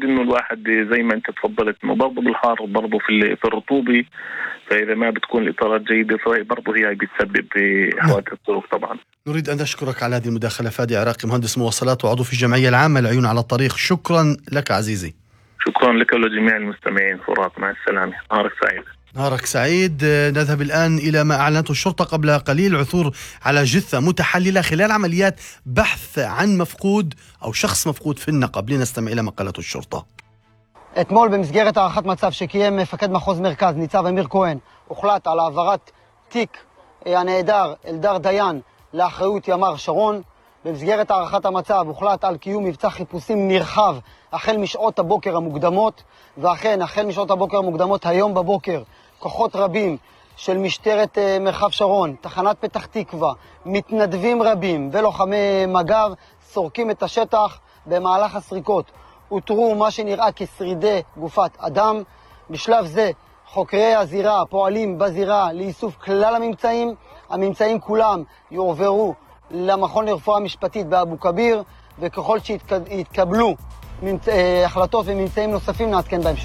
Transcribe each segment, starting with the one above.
المفروض انه الواحد زي ما انت تفضلت انه برضه بالحار برضه في الرطوبة، فإذا ما بتكون الإطارات جيدة فبرضه هي بتسبب في حوادث الطرق طبعا. نريد أن نشكرك على هذه المداخلة. فادي عراقي، مهندس مواصلات وعضو في الجمعية العامة لعيون على الطريق، شكرا لك عزيزي. شكرا لك ولجميع المستمعين. فرات، مع السلامة، نهارك سعيد. نهارك سعيد. نذهب الآن إلى ما أعلنته الشرطة قبل قليل، عثور على جثة متحللة خلال عمليات بحث عن مفقود أو شخص مفقود في النقب. لنستمع إلى ما قالته الشرطة. אתמול במסגרת הערכת מצב שקיים מפקד מחוז מרכז ניצב אמיר כהן, הוחלט על העברת תיק הנעדר אלדר דיין לאחריות ימ"ר שרון. במסגרת הערכת המצב הוחלט על קיום מבצע חיפושים נרחב החל משעות הבוקר המוקדמות, ואכן החל משעות הבוקר המוקדמות היום בבוקר כוחות רבים של משטרת מרחב שרון, תחנת פתח תקווה, מתנדבים רבים ולוחמי מג"ב סורקים את השטח. במהלך הסריקות אותרו מה שנראה כשרידי גופת אדם. בשלב זה חוקרי הזירה פועלים בזירה לאיסוף כלל הממצאים. הממצאים כולם יועברו למכון לרפואה משפטית באבו כביר, וככל שיתקבלו החלטות וממצאים נוספים נעדכן בהמשך.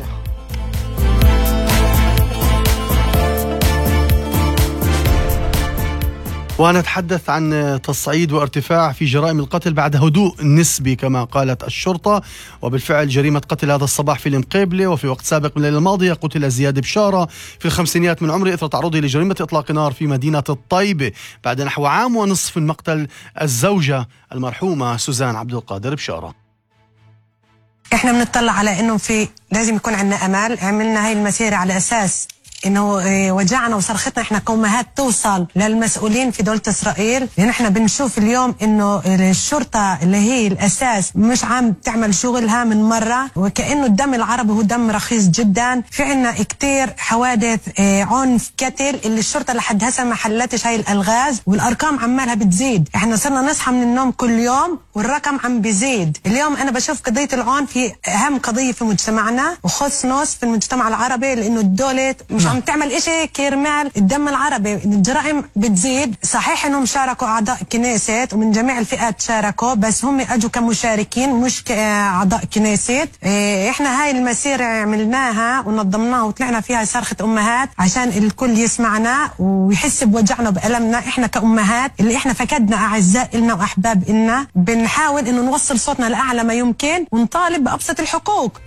ونتحدث عن تصعيد وارتفاع في جرائم القتل بعد هدوء نسبي كما قالت الشرطة. وبالفعل جريمة قتل هذا الصباح في المقيبلة، وفي وقت سابق من الليلة الماضية قتل زياد بشارة في الخمسينيات من عمره إثر تعرضه لجريمة إطلاق نار في مدينة الطيبة بعد نحو عام ونصف من مقتل الزوجة المرحومة سوزان عبد القادر بشارة. احنا بنطلع على انه لازم يكون عندنا امل. عملنا هاي المسيرة على اساس انه وجعنا وصرختنا احنا كأمهات توصل للمسؤولين في دولة اسرائيل، لان احنا بنشوف اليوم انه الشرطة اللي هي الاساس مش عم تعمل شغلها من مرة، وكأنه الدم العربي هو دم رخيص جدا. في عنا كتير حوادث عنف قتل اللي الشرطة لحد هسه ما حلتش هاي الالغاز، والارقام عمالها بتزيد. احنا صرنا نصحى من النوم كل يوم والرقم عم بيزيد. اليوم انا بشوف قضية العنف هي اهم قضية في مجتمعنا وخص نص في المجتمع العربي، لانه الدولة مش عم تعمل اشي كرمال الدم العربي. الجرائم بتزيد. صحيح انهم شاركوا اعضاء كنيست ومن جميع الفئات شاركوا، بس هم اجوا كمشاركين مش كاعضاء كنيست. احنا هاي المسيرة عملناها ونظمناها وطلعنا فيها صرخة امهات عشان الكل يسمعنا ويحس بوجعنا وبألمنا. احنا كأمهات اللي احنا فقدنا اعزاء لنا واحباب لنا، بنحاول انه نوصل صوتنا لاعلى ما يمكن ونطالب بابسط الحقوق.